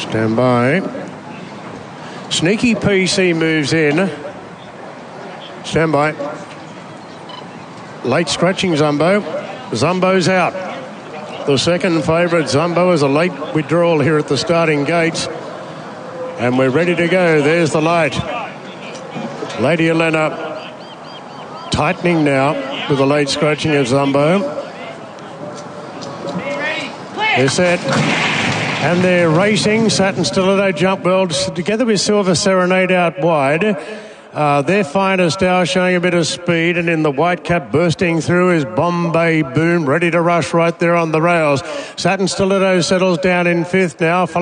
Stand by. Sneaky PC moves in. Stand by. Late scratching Zumbo. Zumbo's out. The second favourite, Zumbo, is a late withdrawal here at the starting gates. And we're ready to go. There's the light. Lady Helena tightening now with the late scratching of Zumbo. They're set. And they're racing. Satin Stiletto jump well together with Silver Serenade out wide. Their finest hour showing a bit of speed, and in the white cap bursting through is Bombay Boom, ready to rush right there on the rails. Satin Stiletto settles down in fifth now.